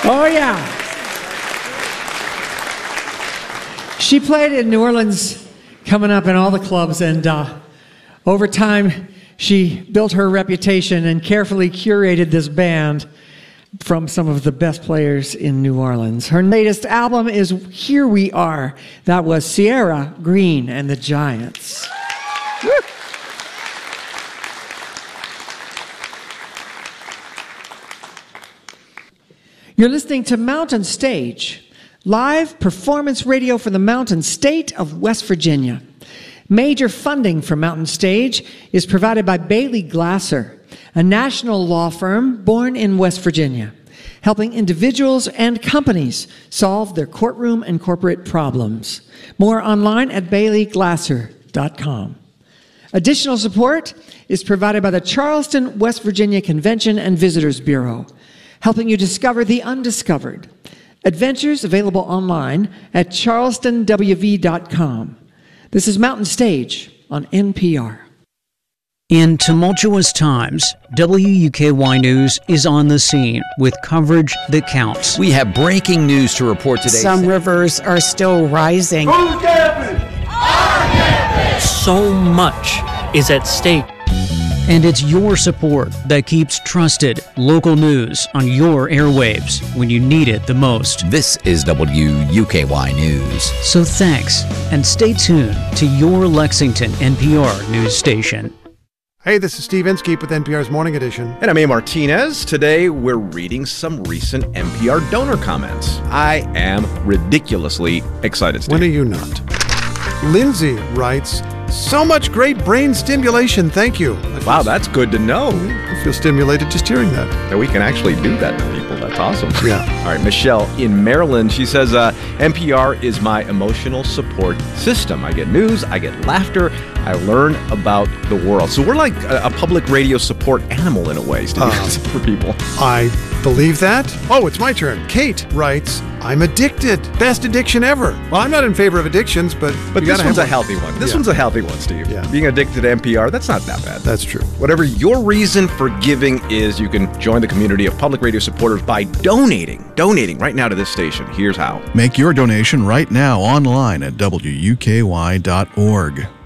Oh, yeah. She played in New Orleans, coming up in all the clubs, and over time, she built her reputation and carefully curated this band from some of the best players in New Orleans. Her latest album is Here We Are. That was Sierra Green and the Giants. Woo! You're listening to Mountain Stage, live performance radio for the Mountain State of West Virginia. Major funding for Mountain Stage is provided by Bailey Glasser, a national law firm born in West Virginia, helping individuals and companies solve their courtroom and corporate problems. More online at baileyglasser.com. Additional support is provided by the Charleston, West Virginia Convention and Visitors Bureau, helping you discover the undiscovered. Adventures available online at charlestonwv.com. This is Mountain Stage on NPR. In tumultuous times, WUKY News is on the scene with coverage that counts. We have breaking news to report today. Some rivers are still rising. Who's campus? Our campus! So much is at stake. And it's your support that keeps trusted local news on your airwaves when you need it the most. This is WUKY News. So thanks, and stay tuned to your Lexington NPR news station. Hey, this is Steve Inskeep with NPR's Morning Edition. And I'm A. Martinez. Today, we're reading some recent NPR donor comments. I am ridiculously excited, Steve. When are you not? Lindsay writes, so much great brain stimulation, thank you. Wow, that's good to know. I feel stimulated just hearing that. That we can actually do that to people. That's awesome. Yeah. All right, Michelle in Maryland, she says, NPR is my emotional support system. I get news, I get laughter, I learn about the world. So we're like a public radio support animal in a way, Steve, for people. I believe that. Oh, it's my turn. Kate writes, I'm addicted. Best addiction ever. Well, I'm not in favor of addictions, but this one's a healthy one. This one's a healthy one, Steve. Yeah. Being addicted to NPR, that's not that bad. That's true. Whatever your reason for giving is, you can join the community of public radio supporters by donating right now to this station. Here's how. Make your donation right now online at WUKY.org.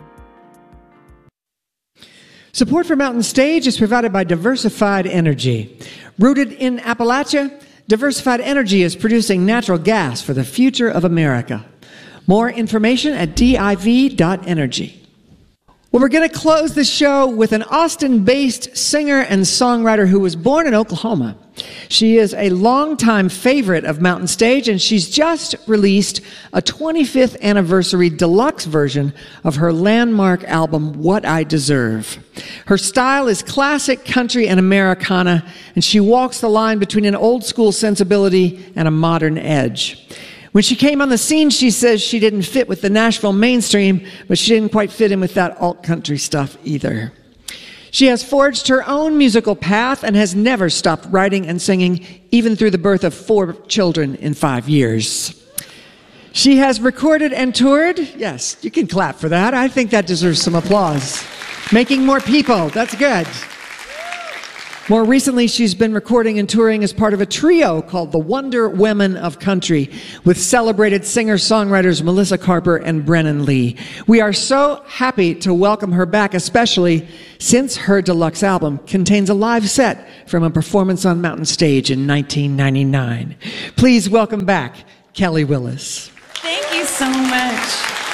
Support for Mountain Stage is provided by Diversified Energy. Rooted in Appalachia, Diversified Energy is producing natural gas for the future of America. More information at div.energy. Well, we're going to close the show with an Austin-based singer and songwriter who was born in Oklahoma. She is a longtime favorite of Mountain Stage, and she's just released a 25th anniversary deluxe version of her landmark album, What I Deserve. Her style is classic country and Americana, and she walks the line between an old-school sensibility and a modern edge. When she came on the scene, she says she didn't fit with the Nashville mainstream, but she didn't quite fit in with that alt-country stuff either. She has forged her own musical path and has never stopped writing and singing, even through the birth of 4 children in 5 years. She has recorded and toured. Yes, you can clap for that. I think that deserves some applause. Making more people. That's good. More recently, she's been recording and touring as part of a trio called the Wonder Women of Country with celebrated singer-songwriters Melissa Carper and Brennan Lee. We are so happy to welcome her back, especially since her deluxe album contains a live set from a performance on Mountain Stage in 1999. Please welcome back Kelly Willis. Thank you so much.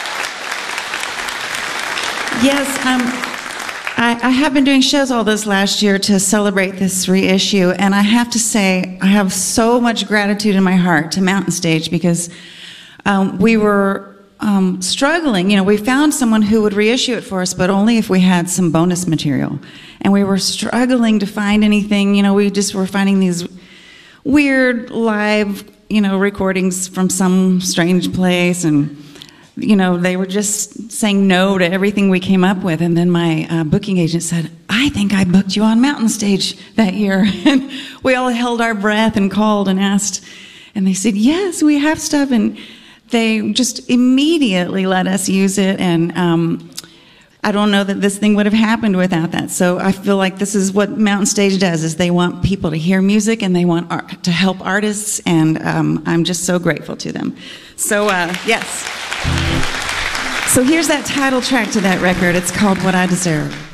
Yes, I have been doing shows all this last year to celebrate this reissue, and I have to say I have so much gratitude in my heart to Mountain Stage because we were struggling. You know, we found someone who would reissue it for us, but only if we had some bonus material. And we were struggling to find anything. You know, we just were finding these weird live, recordings from some strange place, and they were just saying no to everything we came up with. And then my booking agent said, I think I booked you on Mountain Stage that year. And we all held our breath and called and asked. And they said, yes, we have stuff. And they just immediately let us use it. And I don't know that this thing would have happened without that. So I feel like this is what Mountain Stage does, is they want people to hear music and they want to help artists, and I'm just so grateful to them. So, yes. So here's that title track to that record. It's called What I Deserve.